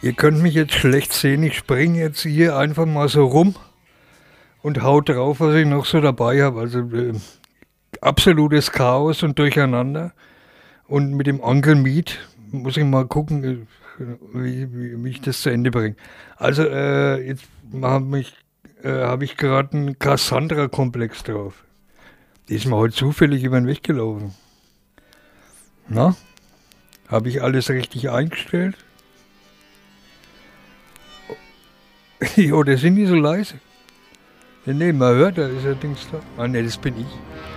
Ihr könnt mich jetzt schlecht sehen, ich springe jetzt hier einfach mal so rum und hau drauf, was ich noch so dabei habe. Also absolutes Chaos und Durcheinander. Und mit dem Onkel Meat muss ich mal gucken, wie ich das zu Ende bringe. Also jetzt hab ich gerade einen Cassandra-Komplex drauf. Die ist mir heute zufällig über den Weg gelaufen. Na, habe ich alles richtig eingestellt? Jo, der sind die so leise. Nee, man hört, da ist ja Dings da. Ah, nee, das bin ich.